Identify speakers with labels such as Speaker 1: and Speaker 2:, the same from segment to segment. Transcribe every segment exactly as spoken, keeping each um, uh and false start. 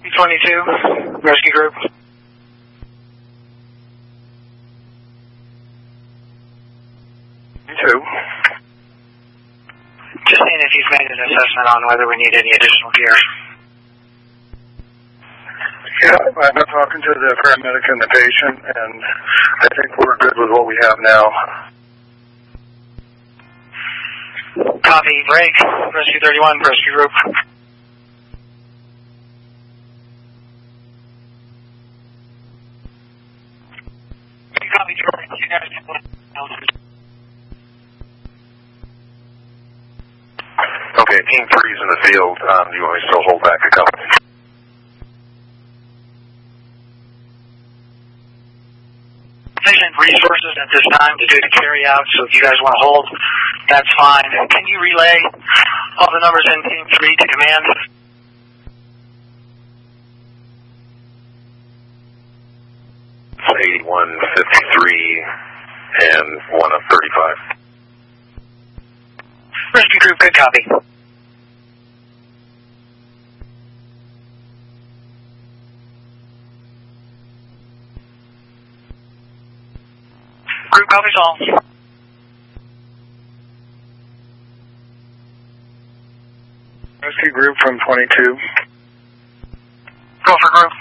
Speaker 1: twenty-two, rescue group.
Speaker 2: Two.
Speaker 1: Just seeing if you've made an assessment on whether we need any additional gear.
Speaker 2: Yeah, I've been talking to the paramedic and the patient, and I think we're good with what we have now.
Speaker 1: Copy, break, rescue thirty-one, rescue group. Copy, Jordan, you guys
Speaker 3: Okay, team three's in the field. Um, do you want me to still hold back a couple?
Speaker 1: Sufficient resources at this time to do the carry out, so if you guys want to hold, that's fine. And can you relay all the numbers in team three to command?
Speaker 3: eighty-one, fifty-three, and one of thirty-five.
Speaker 1: Rescue group, good copy. Group copies all.
Speaker 2: Rescue group from twenty-two.
Speaker 1: Go for group.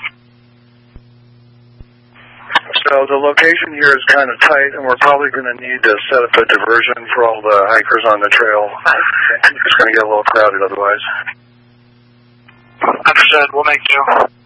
Speaker 2: So the location here is kind of tight, and we're probably going to need to set up a diversion for all the hikers on the trail. It's going to get a little crowded otherwise.
Speaker 1: Understood. We'll make do.